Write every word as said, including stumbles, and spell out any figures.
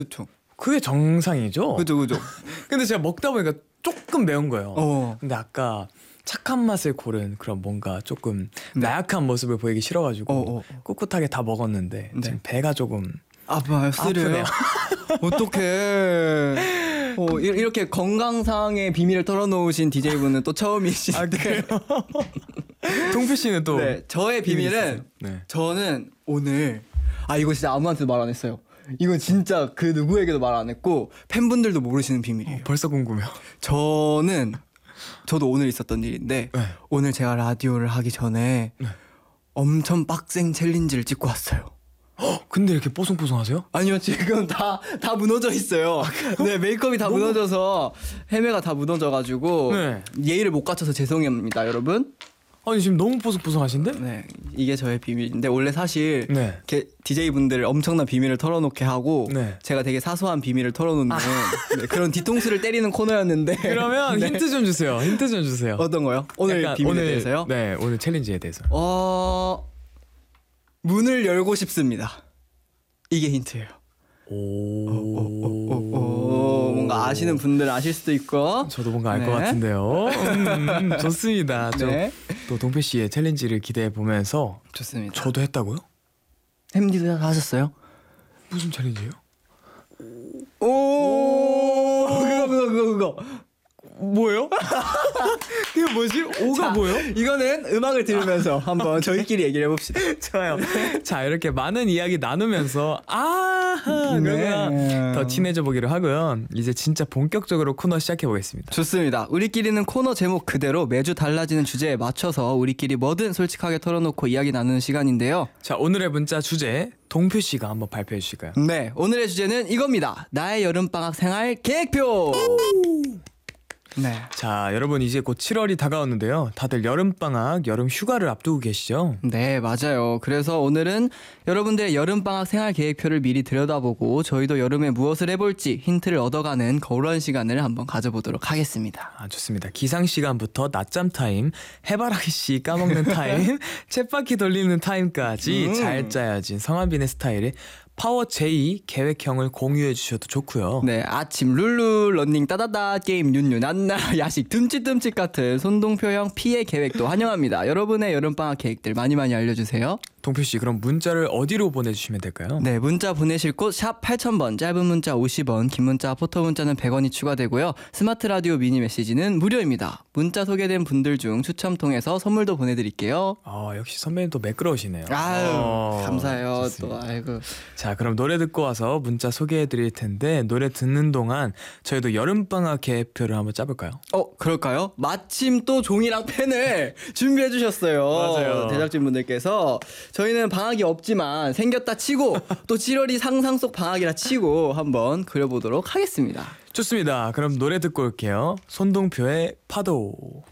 그렇죠. 그게 정상이죠. 그죠 그죠. 근데 제가 먹다 보니까 조금 매운 거예요. 어. 근데 아까 착한 맛을 고른 그런 뭔가 조금 네. 나약한 모습을 보이기 싫어가지고 어, 어. 꿋꿋하게 다 먹었는데 네. 지금 배가 조금 아파요. 쓰려요. 아프네요. 어떡해. 어, 이- 이렇게 건강상의 비밀을 털어놓으신 디제이분은 또 처음이신데. 아 그래요? 동표 씨는 또 네, 저의 비밀이 비밀은 있으세요? 네. 저는 오늘 아 이거 진짜 아무한테도 말 안 했어요. 이건 진짜 그 누구에게도 말 안 했고 팬분들도 모르시는 비밀이에요. 벌써 궁금해요. 저는 저도 오늘 있었던 일인데 네. 오늘 제가 라디오를 하기 전에 네. 엄청 빡센 챌린지를 찍고 왔어요. 근데 이렇게 뽀송뽀송하세요? 아니요 지금 다 다 무너져 있어요. 네 메이크업이 다 무너져서 헤매가 다 무너져가지고 네. 예의를 못 갖춰서 죄송합니다 여러분. 아니 지금 너무 뽀송뽀송하신데? 네 이게 저의 비밀인데 원래 사실 네. 디제이 분들 엄청난 비밀을 털어놓게 하고 네. 제가 되게 사소한 비밀을 털어놓는 네, 그런 뒤통수를 때리는 코너였는데 그러면 네. 힌트 좀 주세요. 힌트 좀 주세요. 어떤 거요? 오늘 약간 비밀에 오늘, 대해서요? 네, 오늘 챌린지에 대해서. 어 문을 열고 싶습니다. 이게 힌트예요. 오, 오, 오, 뭔가 아시는 분들은 아실 수도 있고. 저도 뭔가 알 것 네. 같은데요. 음, 좋습니다. 네. 또 동표 씨의 챌린지를 기대해 보면서 좋습니다. 저도 했다고요? 햄디도 하셨어요? 무슨 챌린지예요? 오, 그거 그거 그거 그거. 뭐예요? 그게 뭐지? 오가 자, 뭐예요? 이거는 음악을 들으면서 한번 저희끼리 얘기를 해봅시다. 좋아요. 자, 이렇게 많은 이야기 나누면서 아, 그러면 네. 더 친해져 보기로 하고요. 이제 진짜 본격적으로 코너 시작해 보겠습니다. 좋습니다. 우리끼리는 코너 제목 그대로 매주 달라지는 주제에 맞춰서 우리끼리 뭐든 솔직하게 털어놓고 이야기 나누는 시간인데요. 자, 오늘의 문자 주제 동표 씨가 한번 발표해 주실까요? 네, 오늘의 주제는 이겁니다. 나의 여름방학 생활 계획표. 네. 자, 여러분 이제 곧 칠월이 다가왔는데요. 다들 여름방학, 여름 휴가를 앞두고 계시죠? 네, 맞아요. 그래서 오늘은 여러분들의 여름방학 생활 계획표를 미리 들여다보고 저희도 여름에 무엇을 해볼지 힌트를 얻어가는 그런 시간을 한번 가져보도록 하겠습니다. 아, 좋습니다. 기상 시간부터 낮잠 타임, 해바라기 씨 까먹는 타임, 쳇바퀴 돌리는 타임까지 음. 잘 짜여진 성한빈의 스타일에 파워 제이 계획형을 공유해 주셔도 좋고요. 네, 아침 룰루, 런닝 따다다, 게임 윤유, 난나, 야식 듬칫듬칫 같은 손동표형 피해 계획도 환영합니다. 여러분의 여름방학 계획들 많이 많이 알려주세요. 동표 씨, 그럼 문자를 어디로 보내주시면 될까요? 네, 문자 보내실 곳 샵 팔천 번, 짧은 문자 오십 원, 긴 문자 포토 문자는 백 원이 추가되고요. 스마트 라디오 미니 메시지는 무료입니다. 문자 소개된 분들 중 추첨 통해서 선물도 보내드릴게요. 아, 역시 선배님 또 매끄러우시네요. 아유, 어, 감사해요. 좋습니다. 또 아이고. 자, 그럼 노래 듣고 와서 문자 소개해 드릴 텐데 노래 듣는 동안 저희도 여름방학 계획표를 한번 짜볼까요? 어, 그럴까요? 마침 또 종이랑 펜을 준비해 주셨어요. 맞아요. 제작진분들께서 저희는 방학이 없지만 생겼다 치고 또 칠월이 상상 속 방학이라 치고 한번 그려보도록 하겠습니다. 좋습니다. 그럼 노래 듣고 올게요. 손동표의 파도.